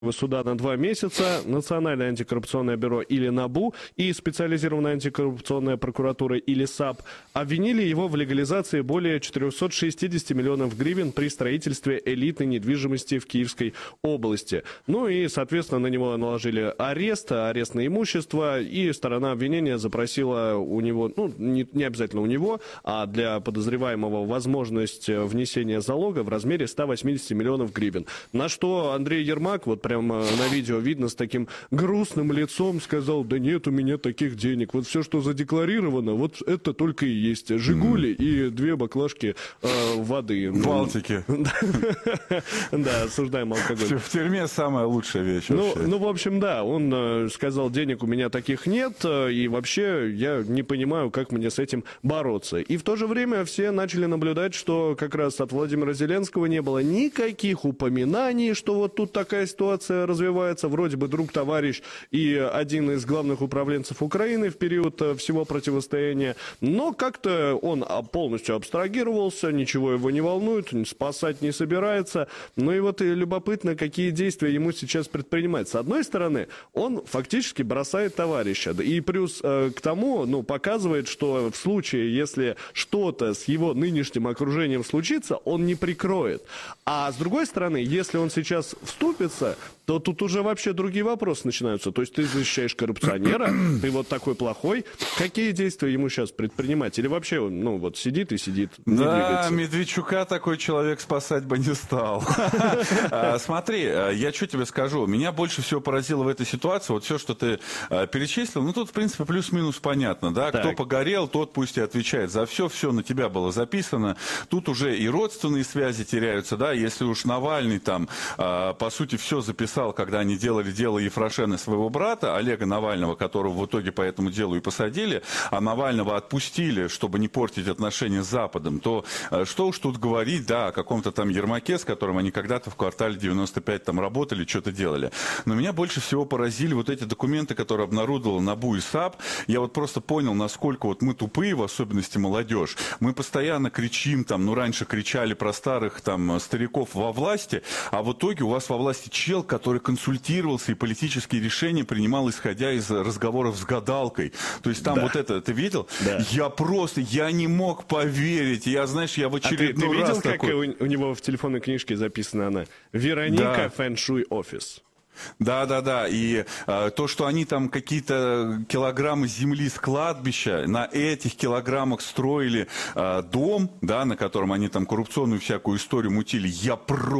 суда на 2 месяца, Национальное антикоррупционное бюро или НАБУ и специализированная антикоррупционная прокуратура или САП обвинили его в легализации более 460 миллионов гривен при строительстве элитной недвижимости в Киевской области. Ну и, соответственно, на него наложили арест на имущество, и сторона обвинения запросила у него, ну, не обязательно у него, а для подозреваемого возможность внесения залога в размере 180 миллионов гривен. На что Андрей Ермак, вот прям на видео видно, с таким грустным лицом сказал: да нет у меня таких денег, вот все, что задекларировано, вот это только и есть «Жигули» и 2 баклажки воды. В Балтике. Да, осуждаем алкоголь. В тюрьме самая лучшая вещь вообще. Ну, в общем, да, он сказал: денег у меня таких нет, и вообще я не понимаю, как мне с этим бороться. И в то же время все начали наблюдать, что как раз от Владимира Зеленского не было никаких упоминаний, что вот тут такая ситуация развивается, вроде бы друг, товарищ и один из главных управленцев Украины в период всего противостояния, но как-то он полностью абстрагировался, ничего его не волнует, спасать не собирается. Ну и вот и любопытно, какие действия ему сейчас предпринимать. С одной стороны, он фактически бросает товарища, и плюс к тому, ну, показывает, что в случае, если что-то с его нынешним окружением случится, он не прикроет. А с другой стороны, если он сейчас вступится, то тут уже вообще другие вопросы начинаются. То есть ты защищаешь коррупционера, ты вот такой плохой. Какие действия ему сейчас предпринимать? Или вообще он, ну, вот сидит и сидит, не да, двигается? Медведчука такой человек спасать бы не стал. Смотри, я что тебе скажу. Меня больше всего поразило в этой ситуации, вот все, что ты перечислил, ну тут, в принципе, плюс-минус понятно, да? Кто погорел, тот пусть и отвечает за все, все на тебя было записано. Тут уже и родственные связи теряются, да? Если уж Навальный там, по сути, все записал, когда они делали дело Ефрошена, своего брата, Олега Навального, которого в итоге по этому делу и посадили, а Навального отпустили, чтобы не портить отношения с Западом, то что уж тут говорить, да, о каком-то там Ермаке, с которым они когда-то в квартале 95 там работали, что-то делали. Но меня больше всего поразили вот эти документы, которые обнародовал НАБУ и САП. Я вот просто понял, насколько вот мы тупые, в особенности молодежь. Мы постоянно кричим, там, ну, раньше кричали про старых там стариков во власти, а в итоге у вас во власти чел, который консультировался и политические решения принимал, исходя из разговоров с гадалкой. То есть там вот это, ты видел? Да. Я не мог поверить. Я, знаешь, я в очередной раз ты видел, как у него в телефонной книжке записана она? Вероника Фэншуй Офис. Да. И то, что они там какие-то килограммы земли с кладбища, на этих килограммах строили дом, да, на котором они там коррупционную всякую историю мутили, я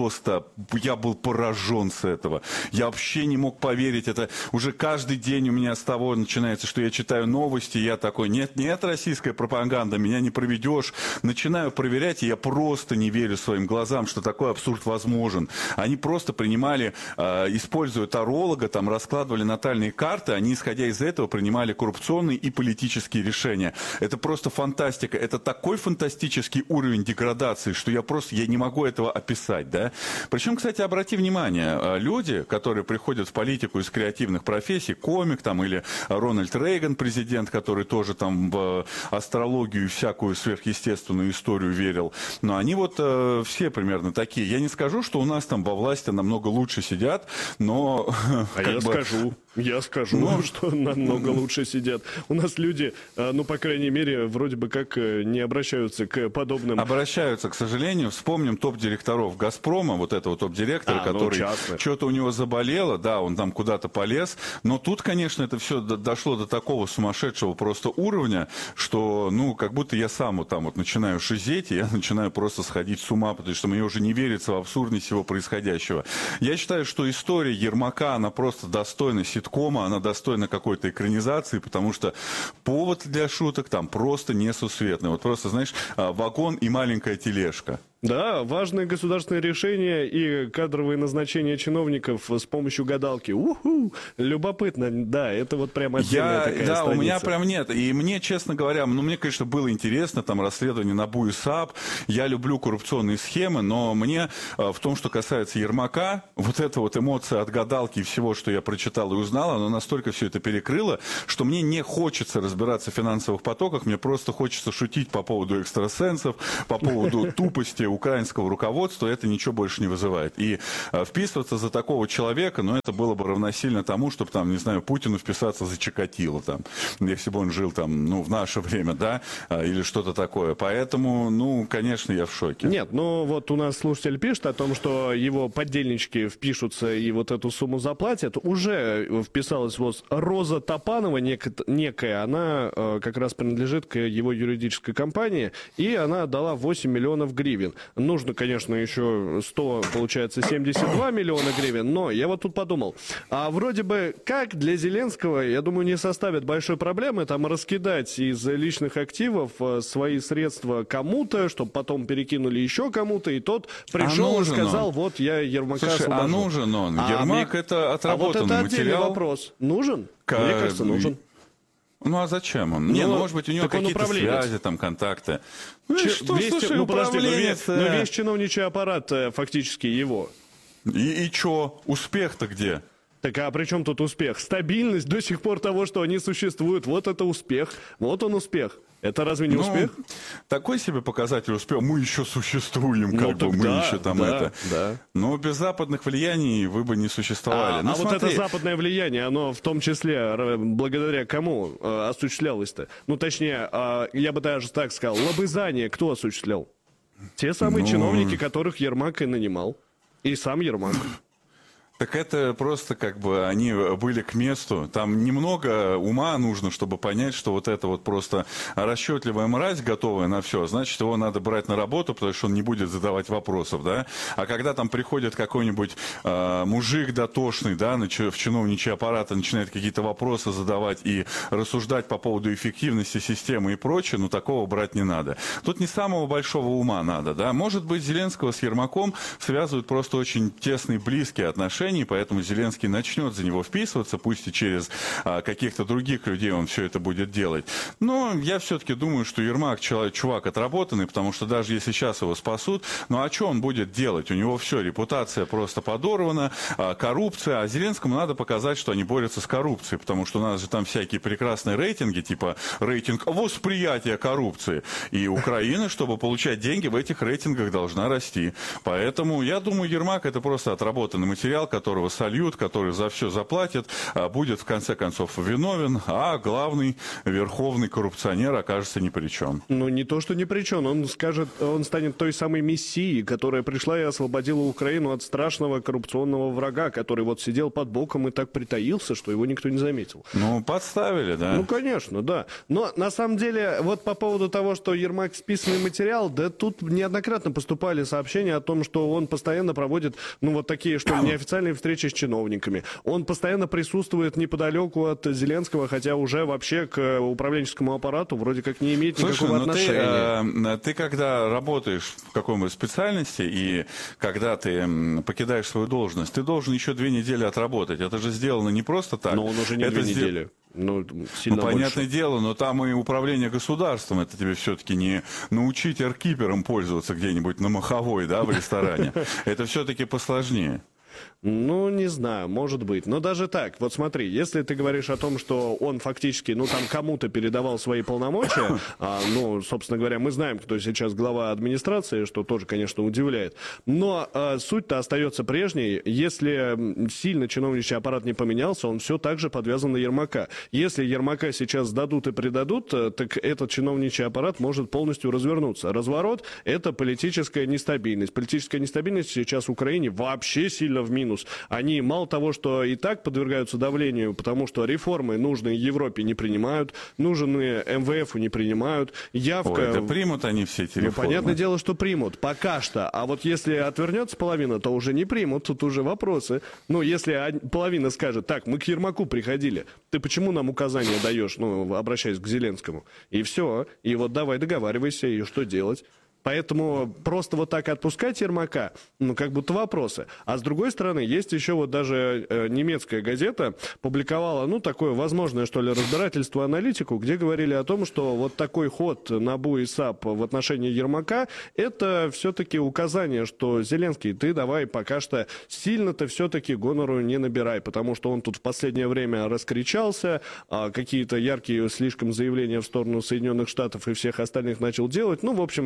был поражен с этого. Я вообще не мог поверить. Это уже каждый день у меня с того начинается, что я читаю новости, я такой: нет, российская пропаганда, меня не проведешь. Начинаю проверять, и я просто не верю своим глазам, что такой абсурд возможен. Они просто принимали, используя таролога, там раскладывали натальные карты, они, исходя из этого, принимали коррупционные и политические решения. Это просто фантастика. Это такой фантастический уровень деградации, что я не могу этого описать, да. Причем, кстати, обрати внимание, люди, которые приходят в политику из креативных профессий, комик там или Рональд Рейган, президент, который тоже там в астрологию и всякую сверхъестественную историю верил, но они вот все примерно такие. Я не скажу, что у нас там во власти намного лучше сидят, но я скажу, что намного лучше сидят. У нас люди, ну, по крайней мере, вроде бы как не обращаются к подобным... Обращаются, к сожалению. Вспомним топ-директоров «Газпрома», вот этого топ-директора, который что-то у него заболело, да, он там куда-то полез. Но тут, конечно, это все дошло до такого сумасшедшего просто уровня, что, ну, как будто я сам вот там вот начинаю шизеть, и я начинаю просто сходить с ума, потому что мне уже не верится в абсурдность всего происходящего. Я считаю, что история Ермака, она просто достойна ситкома, она достойна какой-то экранизации, потому что повод для шуток там просто несусветный. Вот просто, знаешь, вагон и маленькая тележка. Да, важные государственные решения и кадровые назначения чиновников с помощью гадалки. Любопытно, да, это вот прям отдельная такая страница. У меня прям нет. И мне, честно говоря, мне, конечно, было интересно, там, расследование НАБУ и САП. Я люблю коррупционные схемы, но мне в том, что касается Ермака, вот эта вот эмоция от гадалки и всего, что я прочитал и узнал, оно настолько все это перекрыло, что мне не хочется разбираться в финансовых потоках, мне просто хочется шутить по поводу экстрасенсов, по поводу тупости украинского руководства это ничего больше не вызывает. И вписываться за такого человека, ну, это было бы равносильно тому, чтобы, там, не знаю, Путину вписаться за Чикатило, там, если бы он жил там, ну, в наше время, да, или что-то такое. Поэтому, ну, конечно, я в шоке. Нет, ну, вот у нас слушатель пишет о том, что его поддельнички впишутся и вот эту сумму заплатят. Уже вписалась вот Роза Топанова, некая, она как раз принадлежит к его юридической компании, и она отдала 8 миллионов гривен. Нужно, конечно, еще 100, получается, 72 миллиона гривен, но я вот тут подумал, а вроде бы как для Зеленского, я думаю, не составит большой проблемы там раскидать из личных активов свои средства кому-то, чтобы потом перекинули еще кому-то, и тот пришел и сказал, вот я Ермака освобожу. А нужен он? Ермак это отработанный материал. А вот это отдельный вопрос. Нужен? Мне кажется, нужен. Ну а зачем он? Не, ну, может быть, у него какие-то связи, там, контакты. Ну, весь чиновничий аппарат фактически его. И чё? Успех-то где? Так а при чем тут успех? Стабильность до сих пор того, что они существуют. Вот это успех. Вот он успех. Это разве не успех? Такой себе показатель успеха. Мы еще существуем, как бы мы еще там это. Да. Но без западных влияний вы бы не существовали. А вот это западное влияние, оно в том числе благодаря кому осуществлялось-то? Ну, точнее, я бы даже так сказал, лобызание кто осуществлял? Те самые чиновники, которых Ермак и нанимал. И сам Ермак. Так это просто как бы они были к месту. Там немного ума нужно, чтобы понять, что вот это вот просто расчетливая мразь, готовая на все, значит, его надо брать на работу, потому что он не будет задавать вопросов, да. А когда там приходит какой-нибудь мужик дотошный, да, в чиновничий аппарат, начинает какие-то вопросы задавать и рассуждать по поводу эффективности системы и прочее, ну, такого брать не надо. Тут не самого большого ума надо, да. Может быть, Зеленского с Ермаком связывают просто очень тесные, близкие отношения, поэтому Зеленский начнет за него вписываться, пусть и через каких-то других людей он все это будет делать. Но я все-таки думаю, что Ермак чувак отработанный, потому что даже если сейчас его спасут, ну а что он будет делать? У него все, репутация просто подорвана, коррупция, а Зеленскому надо показать, что они борются с коррупцией, потому что у нас же там всякие прекрасные рейтинги, типа рейтинг восприятия коррупции. И Украина, чтобы получать деньги, в этих рейтингах должна расти. Поэтому я думаю, Ермак это просто отработанный материал, которого сольют, который за все заплатит, будет в конце концов виновен, а главный верховный коррупционер окажется ни при чем. Ну, не то, что ни при чем. Он скажет, он станет той самой мессией, которая пришла и освободила Украину от страшного коррупционного врага, который вот сидел под боком и так притаился, что его никто не заметил. Ну, подставили, да. Ну, конечно, да. Но на самом деле, вот по поводу того, что Ермак списанный материал, да тут неоднократно поступали сообщения о том, что он постоянно проводит, ну, вот такие, что ли, неофициальные встречи с чиновниками. Он постоянно присутствует неподалеку от Зеленского, хотя уже вообще к управленческому аппарату вроде как не имеет никакого отношения. Ты когда работаешь в какой-нибудь специальности и когда ты покидаешь свою должность, ты должен еще 2 недели отработать. Это же сделано не просто так. Но он уже не 2 недели. Ну, сильно понятное больше. дело, но там и управление государством, это тебе все-таки не научить эркипером пользоваться где-нибудь на Маховой, да, в ресторане. Это все-таки посложнее. Ну, не знаю, может быть. Но даже так, вот смотри, если ты говоришь о том, что он фактически, ну, там кому-то передавал свои полномочия, ну, собственно говоря, мы знаем, кто сейчас глава администрации, что тоже, конечно, удивляет. Но суть-то остается прежней. Если сильно чиновничий аппарат не поменялся, он все так же подвязан на Ермака. Если Ермака сейчас сдадут и предадут, так этот чиновничий аппарат может полностью развернуться. Разворот – это политическая нестабильность. Политическая нестабильность сейчас в Украине вообще сильно в минус. Они мало того, что и так подвергаются давлению, потому что реформы нужные Европе не принимают, нужные МВФу не принимают, явка... Ой, да примут они все эти реформы. Ну, понятное дело, что примут, пока что. А вот если отвернется половина, то уже не примут, тут уже вопросы. Ну, если половина скажет, так, мы к Ермаку приходили, ты почему нам указания даешь, ну, обращаясь к Зеленскому? И все, и вот давай договаривайся, и что делать? Поэтому просто вот так отпускать Ермака, ну, как будто вопросы. А с другой стороны, есть еще вот даже немецкая газета публиковала, ну, такое возможное, что ли, разбирательство, аналитику, где говорили о том, что вот такой ход НАБУ и САП в отношении Ермака, это все-таки указание, что Зеленский, ты давай пока что сильно-то все-таки гонору не набирай, потому что он тут в последнее время раскричался, какие-то яркие слишком заявления в сторону Соединенных Штатов и всех остальных начал делать, ну, в общем, в себя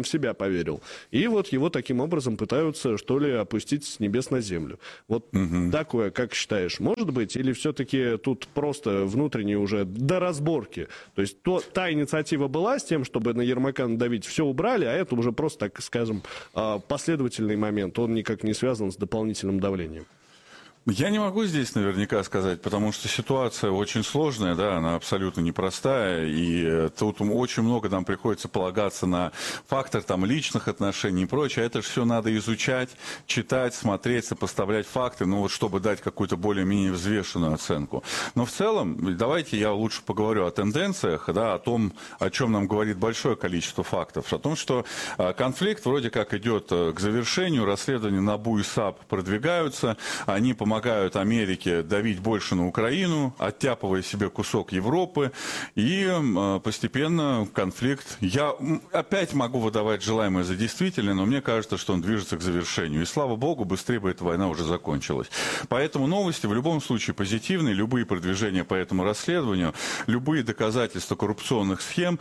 поверил. И вот его таким образом пытаются, что ли, опустить с небес на землю. Вот такое, как считаешь, может быть? Или все-таки тут просто внутренние уже до разборки? То есть та инициатива была с тем, чтобы на Ермака надавить, все убрали, а это уже просто, так скажем, последовательный момент. Он никак не связан с дополнительным давлением. Я не могу здесь наверняка сказать, потому что ситуация очень сложная, да, она абсолютно непростая, и тут очень много нам приходится полагаться на фактор там личных отношений и прочее. Это же все надо изучать, читать, смотреть, сопоставлять факты, ну вот чтобы дать какую-то более-менее взвешенную оценку. Но в целом, давайте я лучше поговорю о тенденциях, да, о том, о чем нам говорит большое количество фактов, о том, что конфликт вроде как идет к завершению, расследования НАБУ и САП продвигаются, они помогают Америке давить больше на Украину, оттяпывая себе кусок Европы, и постепенно конфликт, я опять могу выдавать желаемое за действительное, но мне кажется, что он движется к завершению, и слава богу, быстрее бы эта война уже закончилась. Поэтому новости в любом случае позитивные, любые продвижения по этому расследованию, любые доказательства коррупционных схем,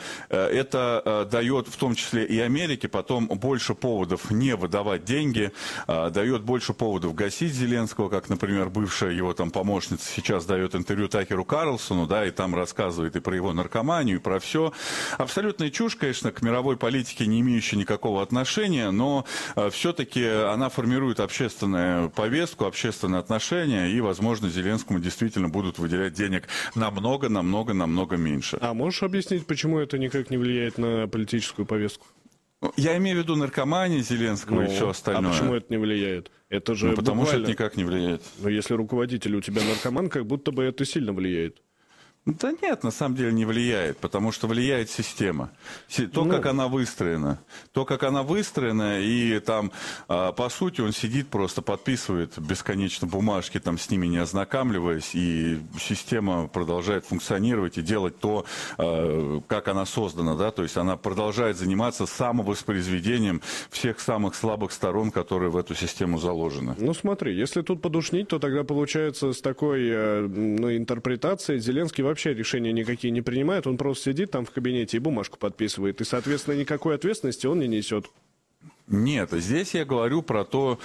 это дает в том числе и Америке потом больше поводов не выдавать деньги, дает больше поводов гасить Зеленского, как, например, бывшая его там помощница сейчас дает интервью Такеру Карлсону, да, и там рассказывает и про его наркоманию, и про все. Абсолютная чушь, конечно, к мировой политике не имеющая никакого отношения, но все-таки она формирует общественную повестку, общественные отношения, и, возможно, Зеленскому действительно будут выделять денег намного меньше. А можешь объяснить, почему это никак не влияет на политическую повестку? Я имею в виду наркоманию Зеленского и все остальное. А почему это не влияет? Это же потому буквально... что это никак не влияет. Но если руководитель у тебя наркоман, как будто бы это сильно влияет. Да нет, на самом деле не влияет, потому что влияет система. Как она выстроена. То, как она выстроена, и там, по сути, он сидит просто, подписывает бесконечно бумажки, там, с ними не ознакомливаясь, и система продолжает функционировать и делать то, как она создана, да, то есть она продолжает заниматься самовоспроизведением всех самых слабых сторон, которые в эту систему заложены. Ну смотри, если тут подушнить, то тогда получается с такой интерпретацией Зеленский вообще решения никакие не принимает, он просто сидит там в кабинете и бумажку подписывает, и, соответственно, никакой ответственности он не несет. Нет, здесь я говорю про то,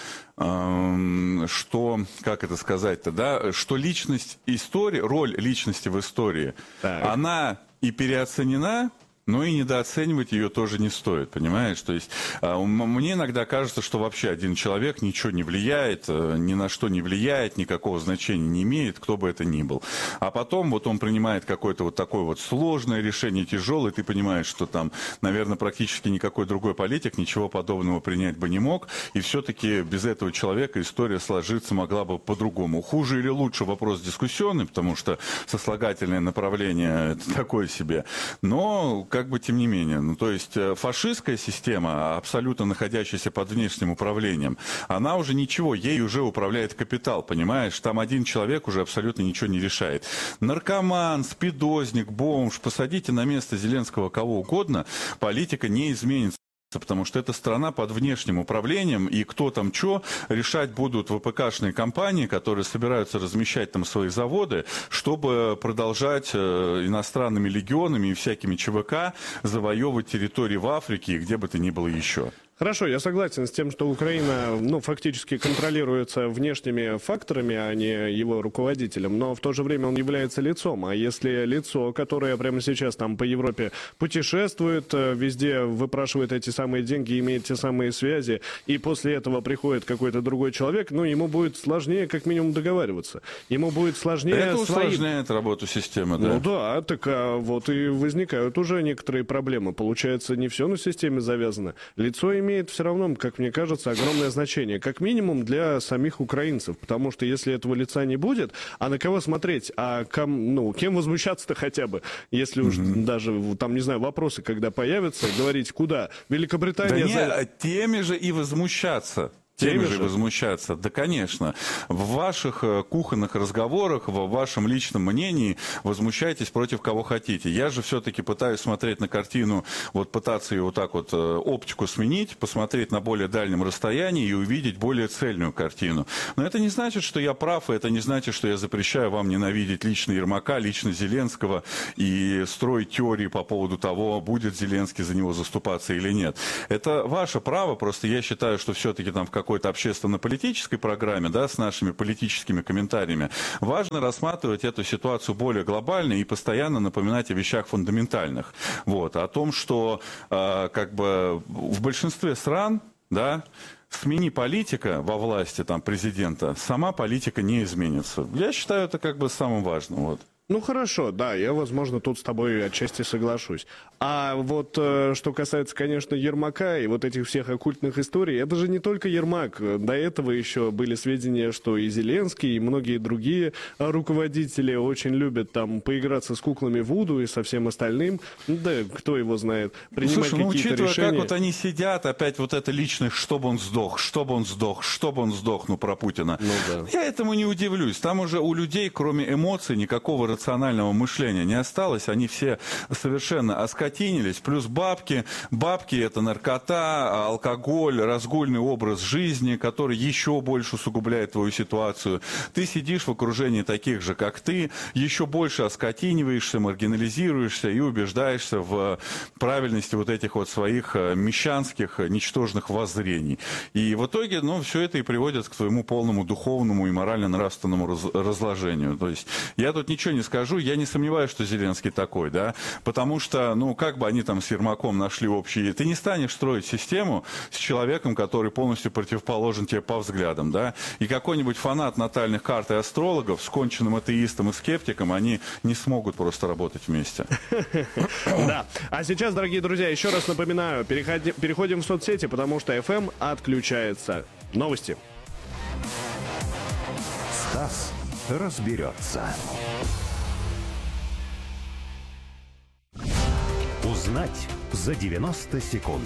что, как это сказать-то, да, что личность истории, роль личности в истории, она и переоценена, но и недооценивать ее тоже не стоит, понимаешь? То есть мне иногда кажется, что вообще один человек ничего не влияет, ни на что не влияет, никакого значения не имеет, кто бы это ни был. А потом вот он принимает какое-то вот такое вот сложное решение, тяжелое, ты понимаешь, что там, наверное, практически никакой другой политик ничего подобного принять бы не мог, и все-таки без этого человека история сложиться могла бы по-другому. Хуже или лучше вопрос дискуссионный, потому что сослагательное направление это такое себе, но как бы тем не менее, ну, то есть фашистская система, абсолютно находящаяся под внешним управлением, она уже ничего, ей уже управляет капитал, понимаешь? Там один человек уже абсолютно ничего не решает. Наркоман, спидозник, бомж, посадите на место Зеленского кого угодно, политика не изменится. Потому что это страна под внешним управлением, и кто там что, решать будут ВПКшные компании, которые собираются размещать там свои заводы, чтобы продолжать иностранными легионами и всякими ЧВК завоевывать территории в Африке и где бы то ни было еще. Хорошо, я согласен с тем, что Украина, фактически контролируется внешними факторами, а не его руководителем, но в то же время он является лицом. А если лицо, которое прямо сейчас там по Европе путешествует, везде выпрашивает эти самые деньги, имеет те самые связи, и после этого приходит какой-то другой человек, ему будет сложнее как минимум договариваться. Ему будет сложнее... Это усложняет работу системы, да? Ну да, так вот и возникают уже некоторые проблемы. Получается, не все на системе завязано. Лицо имеет все равно, как мне кажется, огромное значение. Как минимум для самих украинцев. Потому что если этого лица не будет, а на кого смотреть? А кем возмущаться-то хотя бы? Если уж даже, там, не знаю, вопросы, когда появятся, говорить, куда? Великобритания... Да нет, теми же и возмущаться. Теми же возмущаться. Да, конечно. В ваших кухонных разговорах, в вашем личном мнении возмущайтесь против кого хотите. Я же все-таки пытаюсь смотреть на картину, вот пытаться ее вот так вот оптику сменить, посмотреть на более дальнем расстоянии и увидеть более цельную картину. Но это не значит, что я прав, и это не значит, что я запрещаю вам ненавидеть лично Ермака, лично Зеленского и строить теории по поводу того, будет Зеленский за него заступаться или нет. Это ваше право, просто я считаю, что все-таки там в какой-то общественно-политической программе, да, с нашими политическими комментариями, важно рассматривать эту ситуацию более глобально и постоянно напоминать о вещах фундаментальных. Вот, о том, что как бы в большинстве стран, да, смени политика во власти там, президента, сама политика не изменится. Я считаю, это как бы самым важным. Вот. Ну хорошо, да, я, возможно, тут с тобой отчасти соглашусь. А вот что касается, конечно, Ермака и вот этих всех оккультных историй, это же не только Ермак. До этого еще были сведения, что и Зеленский, и многие другие руководители очень любят там поиграться с куклами Вуду и со всем остальным. Да, кто его знает, принимать какие-то учитывая, решения. как вот они сидят, опять вот это личное, чтобы он сдох, чтобы он сдох, чтобы он сдох, ну, про Путина. Ну, да. Я этому не удивлюсь. Там уже у людей, кроме эмоций, никакого рационального мышления не осталось. Они все совершенно оскотинились. Плюс бабки. Бабки – это наркота, алкоголь, разгульный образ жизни, который еще больше усугубляет твою ситуацию. Ты сидишь в окружении таких же, как ты, еще больше оскотиниваешься, маргинализируешься и убеждаешься в правильности вот этих вот своих мещанских, ничтожных воззрений. И в итоге, ну, все это и приводит к твоему полному духовному и морально-нравственному разложению. То есть я тут ничего не скажу, я не сомневаюсь, что Зеленский такой, да, потому что, ну, как бы они там с Ермаком нашли общий... Ты не станешь строить систему с человеком, который полностью противоположен тебе по взглядам, да, и какой-нибудь фанат натальных карт и астрологов с конченным атеистом и скептиком, они не смогут просто работать вместе. Да, а сейчас, дорогие друзья, еще раз напоминаю, переходим в соцсети, потому что FM отключается. Новости. Стас разберется. Узнать за 90 секунд.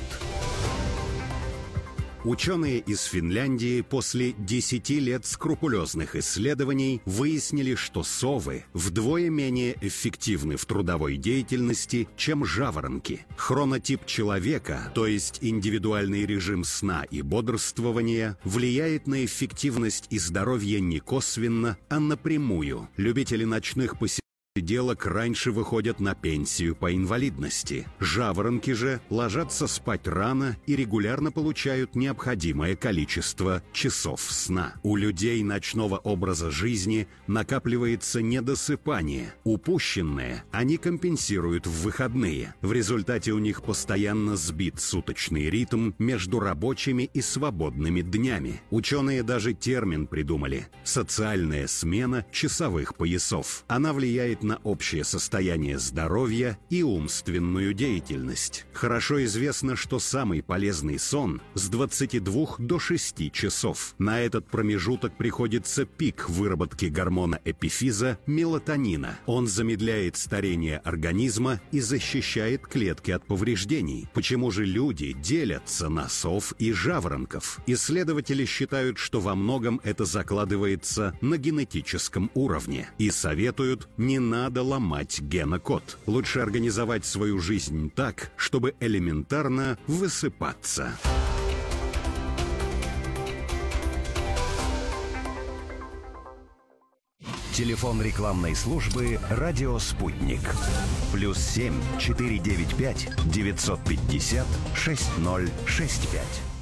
Ученые из Финляндии после 10 лет скрупулезных исследований выяснили, что совы вдвое менее эффективны в трудовой деятельности, чем жаворонки. Хронотип человека, то есть индивидуальный режим сна и бодрствования, влияет на эффективность и здоровье не косвенно, а напрямую. Любители ночных посиделок раньше выходят на пенсию по инвалидности. Жаворонки же ложатся спать рано и регулярно получают необходимое количество часов сна. У людей ночного образа жизни накапливается недосыпание. Упущенное они компенсируют в выходные. В результате у них постоянно сбит суточный ритм между рабочими и свободными днями. Ученые даже термин придумали – социальная смена часовых поясов. Она влияет на общее состояние здоровья и умственную деятельность. Хорошо известно, что самый полезный сон с 22 до 6 часов. На этот промежуток приходится пик выработки гормона эпифиза мелатонина. Он замедляет старение организма и защищает клетки от повреждений. Почему же люди делятся на сов и жаворонков? Исследователи считают, что во многом это закладывается на генетическом уровне и советуют не надо ломать генокод. Лучше организовать свою жизнь так, чтобы элементарно высыпаться. Телефон рекламной службы «Радио Спутник». +7 495 950 6065.